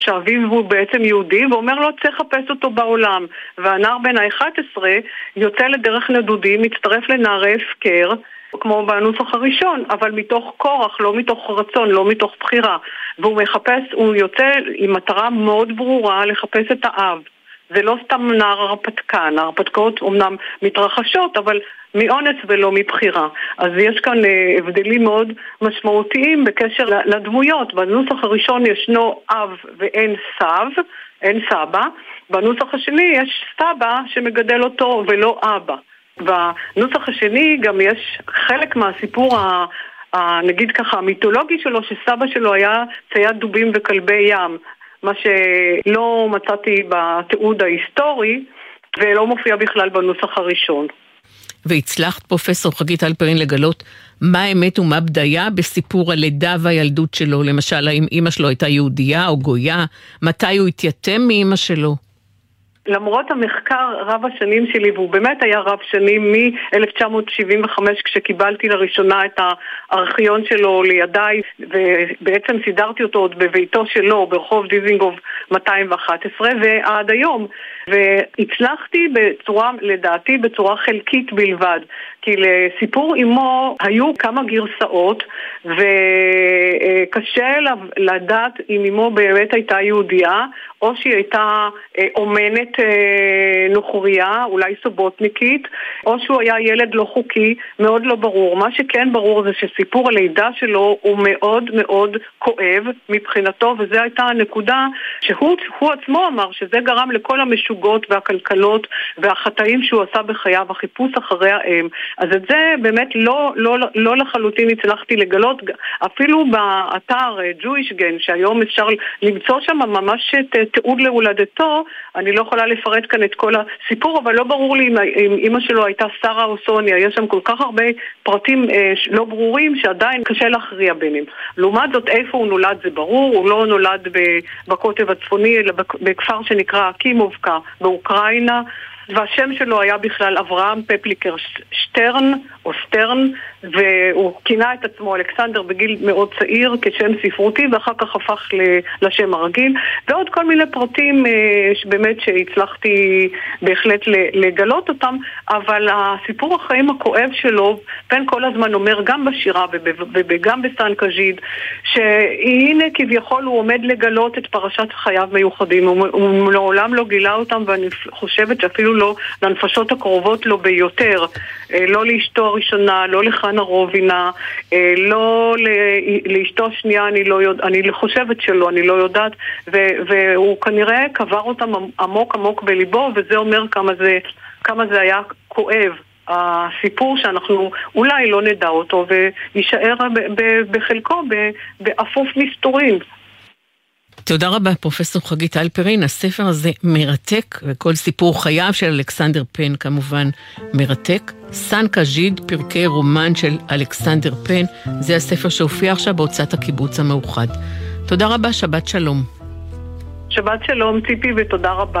שאביו הוא בעצם יהודי, ואומר לו צריך לחפש אותו בעולם. והנער בן ה-11 יוצא לדרך נדודים, מצטרף לנערי הפקר, כמו בנוסח הראשון, אבל מתוך כורח, לא מתוך רצון, לא מתוך בחירה. והוא מחפש, הוא יוצא עם מטרה מאוד ברורה לחפש את האב. זה לא סתם נער הרפתקן, ההרפתקאות אומנם מתרחשות, אבל מאונס ולא מבחירה. אז יש כאן הבדלים מאוד משמעותיים בקשר לדמויות. בנוסח הראשון ישנו אב ואין סב, אין סבא. בנוסח השני יש סבא שמגדל אותו ולא אבא. בנוסח השני גם יש חלק מהסיפור נגיד ככה המיתולוגי שלו, שסבא שלו היה צייד דובים וכלבי ים, מה שלא מצאתי בתיעוד ההיסטורי ולא מופיע בכלל בנוסח הראשון. והצלחת פרופסור חגית הלפרין לגלות מה האמת ומה בדיה בסיפור הלידה והילדות שלו, למשל האם אמא שלו הייתה יהודייה או גויה, מתי הוא התייתם מאמא שלו? למרות המחקר רב השנים שלי, והוא באמת היה רב שנים מ-1975 כשקיבלתי לראשונה את הארכיון שלו לידיי, ובעצם סידרתי אותו עוד בביתו שלו ברחוב דיזינגוף 211 ועד היום, והצלחתי בצורה, לדעתי בצורה חלקית בלבד, כי לסיפור אמו היו כמה גרסאות וקשה לדעת אם אמו באמת הייתה יהודייה או שהיא הייתה אומנת נוכריה, אולי סובוטניקית, או שהוא היה ילד לא חוקי, מאוד לא ברור. מה שכן ברור זה שסיפור הלידה שלו הוא מאוד מאוד כואב מבחינתו, וזו הייתה הנקודה שהוא עצמו אמר שזה גרם לכל המשוגות והכלכלות והחטאים שהוא עשה בחייו, החיפוש אחרי האם. אז את זה באמת לא לחלוטין הצלחתי לגלות, אפילו באתר ג'וישגן, שהיום אפשר למצוא שם ממש תיעוד להולדתו, אני לא יכולה לפרט כאן את כל הסיפור, אבל לא ברור לי אם אמא שלו הייתה שרה או סוניה, יש שם כל כך הרבה פרטים לא ברורים שעדיין קשה להכריע ביניהם. לעומת זאת, איפה הוא נולד זה ברור, הוא לא נולד בקוטב הצפוני, אלא בכפר שנקרא קימובקה באוקראינה, והשם שלו היה בכלל אברהם פפליקר שטרן או סטרן, והוא כינה את עצמו אלכסנדר בגיל מאוד צעיר כשם ספרותי, ואחר כך הפך לשם הרגיל, ועוד כל מיני פרטים שבאמת שהצלחתי בהחלט לגלות אותם, אבל הסיפור החיים הכואב שלו, בן כל הזמן אומר גם בשירה וגם בסנקז'יד, שהנה כביכול הוא עומד לגלות את פרשת חייו מיוחדים, הוא לעולם לא גילה אותם, ואני חושבת שאפילו לא לנפשות הקרובות לו ביותר, לא לאשתו הראשונה, לא לחנה רובינה, לא לאשתו השנייה, אני חושבת שלא, אני לא יודעת, והוא כנראה קבר אותם עמוק עמוק בליבו, וזה אומר כמה זה היה כואב. הסיפור שאנחנו אולי לא נדע אותו וישאר בחלקו באפוף מסתורים. תודה רבה פרופסור חגית הלפרין, הספר הזה מרתק, וכל סיפור חייו של אלכסנדר פן כמובן מרתק. סנקז'יד, פרקי רומן של אלכסנדר פן, זה הספר שהופיע עכשיו בהוצאת הקיבוץ המאוחד. תודה רבה, שבת שלום. שבת שלום ציפי ותודה רבה.